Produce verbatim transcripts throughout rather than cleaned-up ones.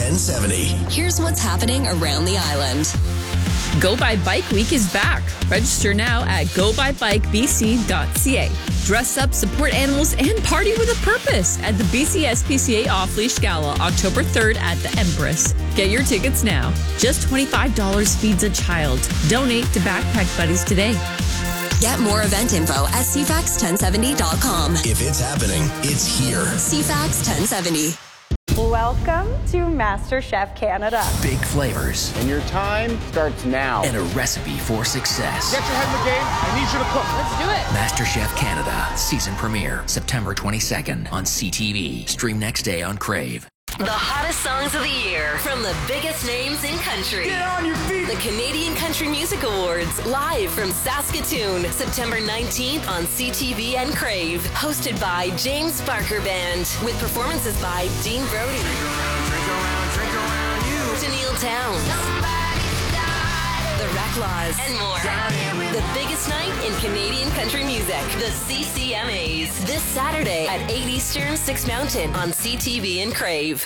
ten seventy. Here's what's happening around the island. Go By Bike Week is back. Register now at go by bike b c dot c a. Dress up, support animals, and party with a purpose at the B C S P C A Off Leash Gala, October third at the Empress. Get your tickets now. Just twenty-five dollars feeds a child. Donate to Backpack Buddies today. Get more event info at c fax ten seventy dot com. If it's happening, it's here. c fax ten seventy. Welcome to MasterChef Canada. Big flavors. And your time starts now. And a recipe for success. Get your head in the game. I need you to cook. Let's do it. MasterChef Canada. Season premiere, September twenty-second on C T V. Stream next day on Crave. The hottest songs of the year from the biggest names in country. Get on your feet. The Canadian Country Music Awards, live from Saskatoon, September nineteenth on C T V and Crave. Hosted by James Barker Band, with performances by Dean Brody, Drink around, drink around, drink around you. Tennille Towns, The Reclaws, and more. The biggest night in Canadian country music, the C C M As. This Saturday at eight Eastern, six Mountain on C T V and Crave.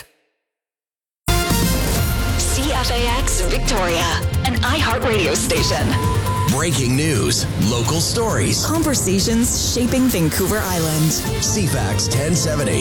C F A X Victoria, an iHeartRadio station. Breaking news, local stories, Conversations shaping Vancouver Island. C FAX ten seventy.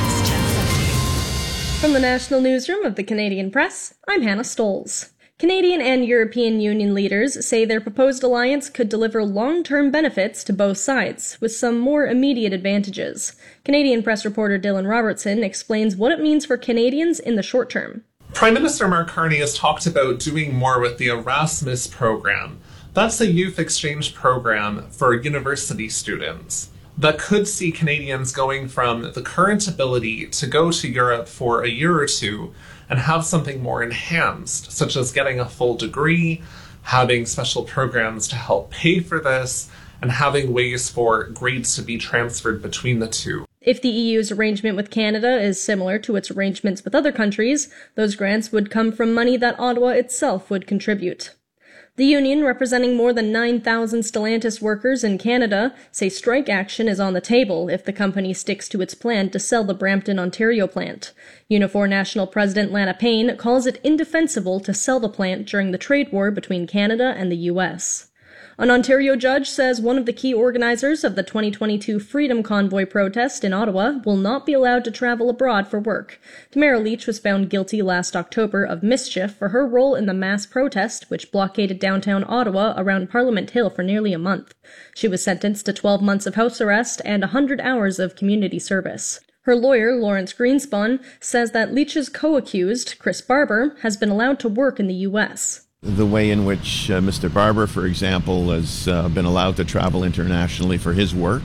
From the National Newsroom of the Canadian Press, I'm Hannah Stoles. Canadian and European Union leaders say their proposed alliance could deliver long-term benefits to both sides, with some more immediate advantages. Canadian Press reporter Dylan Robertson explains what it means for Canadians in the short term. Prime Minister Mark Carney has talked about doing more with the Erasmus program. That's a youth exchange program for university students that could see Canadians going from the current ability to go to Europe for a year or two and have something more enhanced, such as getting a full degree, having special programs to help pay for this, and having ways for grades to be transferred between the two. If the E U's arrangement with Canada is similar to its arrangements with other countries, those grants would come from money that Ottawa itself would contribute. The union, representing more than nine thousand Stellantis workers in Canada, say strike action is on the table if the company sticks to its plan to sell the Brampton, Ontario plant. Unifor National President Lana Payne calls it indefensible to sell the plant during the trade war between Canada and the U S. An Ontario judge says one of the key organizers of the twenty twenty-two Freedom Convoy protest in Ottawa will not be allowed to travel abroad for work. Tamara Leach was found guilty last October of mischief for her role in the mass protest, which blockaded downtown Ottawa around Parliament Hill for nearly a month. She was sentenced to twelve months of house arrest and one hundred hours of community service. Her lawyer, Lawrence Greenspun, says that Leach's co-accused, Chris Barber, has been allowed to work in the U S. The way in which uh, Mister Barber, for example, has uh, been allowed to travel internationally for his work,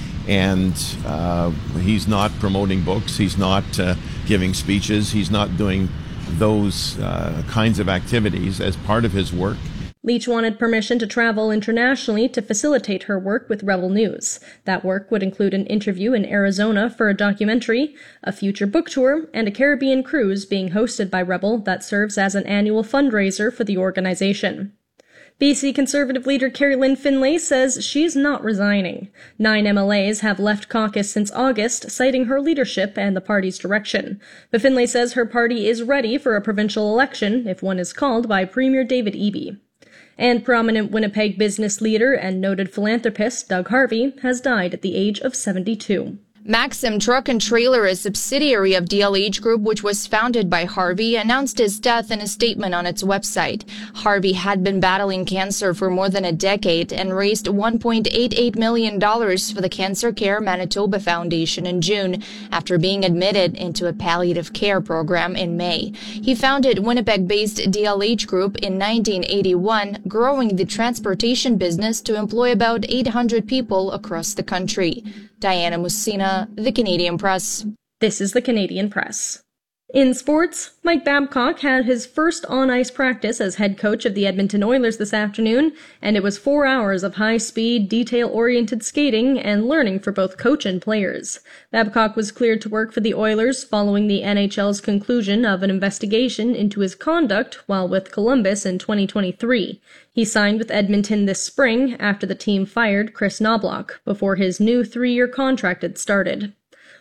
and uh, he's not promoting books, he's not uh, giving speeches, he's not doing those uh, kinds of activities as part of his work. Leach wanted permission to travel internationally to facilitate her work with Rebel News. That work would include an interview in Arizona for a documentary, a future book tour, and a Caribbean cruise being hosted by Rebel that serves as an annual fundraiser for the organization. B C Conservative leader Carrie Lynn Finlay says she's not resigning. Nine M L As have left caucus since August, citing her leadership and the party's direction. But Finlay says her party is ready for a provincial election if one is called by Premier David Eby. And prominent Winnipeg business leader and noted philanthropist Doug Harvey has died at the age of seventy-two. Maxim Truck and Trailer, a subsidiary of D L H Group, which was founded by Harvey, announced his death in a statement on its website. Harvey had been battling cancer for more than a decade and raised one point eight eight million dollars for the Cancer Care Manitoba Foundation in June after being admitted into a palliative care program in May. He founded Winnipeg-based D L H Group in nineteen eighty-one, growing the transportation business to employ about eight hundred people across the country. Diana Mussina, The Canadian Press. This is The Canadian Press. In sports, Mike Babcock had his first on-ice practice as head coach of the Edmonton Oilers this afternoon, and it was four hours of high-speed, detail-oriented skating and learning for both coach and players. Babcock was cleared to work for the Oilers following the N H L's conclusion of an investigation into his conduct while with Columbus in twenty twenty-three. He signed with Edmonton this spring after the team fired Chris Knobloch, before his new three-year contract had started.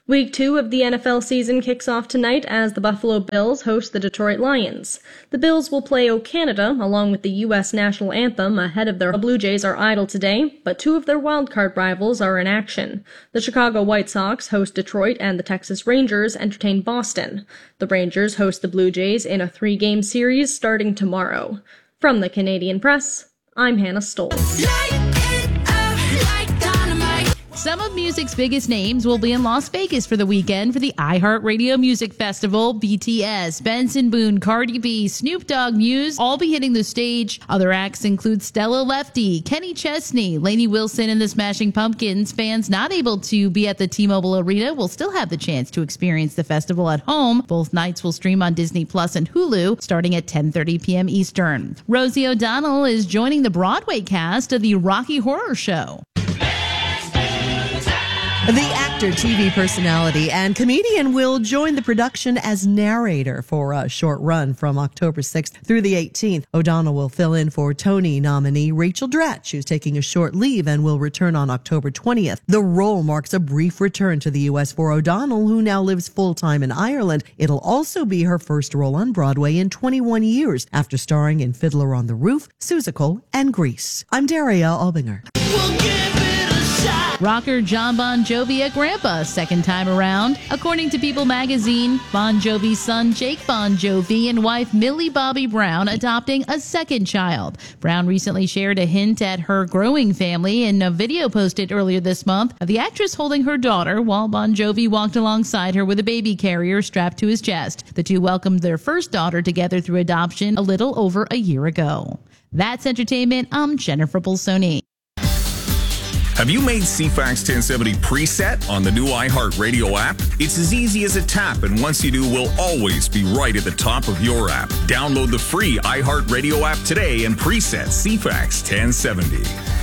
Week two of the N F L season kicks off tonight as the Buffalo Bills host the Detroit Lions. The Bills will play O Canada along with the U S national anthem ahead of their Blue Jays are idle today, but two of their wildcard rivals are in action. The Chicago White Sox host Detroit and the Texas Rangers entertain Boston. The Rangers host the Blue Jays in a three-game series starting tomorrow. From the Canadian Press, I'm Hannah Stoll. Some of music's biggest names will be in Las Vegas for the weekend for the iHeartRadio Music Festival. B T S, Benson Boone, Cardi B, Snoop Dogg, Muse all be hitting the stage. Other acts include Stella Lefty, Kenny Chesney, Lainey Wilson, and the Smashing Pumpkins. Fans not able to be at the T-Mobile Arena will still have the chance to experience the festival at home. Both nights will stream on Disney Plus and Hulu starting at ten thirty p.m. Eastern. Rosie O'Donnell is joining the Broadway cast of the Rocky Horror Show. The actor, T V personality, and comedian will join the production as narrator for a short run from October sixth through the eighteenth. O'Donnell will fill in for Tony nominee Rachel Dratch, who's taking a short leave and will return on October twentieth. The role marks a brief return to the U S for O'Donnell, who now lives full-time in Ireland. It'll also be her first role on Broadway in twenty-one years, after starring in Fiddler on the Roof, Seussical, and Grease. I'm Daria Albinger. We'll Rocker John Bon Jovi a grandpa second time around. According to People magazine, Bon Jovi's son Jake Bon Jovi and wife Millie Bobby Brown adopting a second child. Brown recently shared a hint at her growing family in a video posted earlier this month of the actress holding her daughter while Bon Jovi walked alongside her with a baby carrier strapped to his chest. The two welcomed their first daughter together through adoption a little over a year ago. That's entertainment. I'm Jennifer Bolsoni. Have you made C FAX ten seventy preset on the new iHeartRadio app? It's as easy as a tap, and once you do, we'll always be right at the top of your app. Download the free iHeartRadio app today and preset C FAX ten seventy.